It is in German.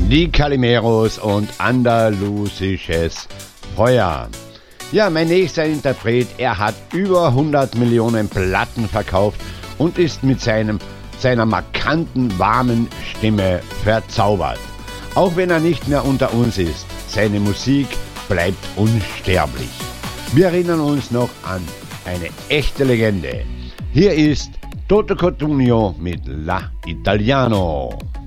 Die Calimeros und andalusisches Feuer. Ja, mein nächster Interpret, er hat über 100 Millionen Platten verkauft und ist mit seiner markanten, warmen Stimme verzaubert. Auch wenn er nicht mehr unter uns ist, seine Musik bleibt unsterblich. Wir erinnern uns noch an eine echte Legende. Hier ist Toto Cutugno mit La Italiano.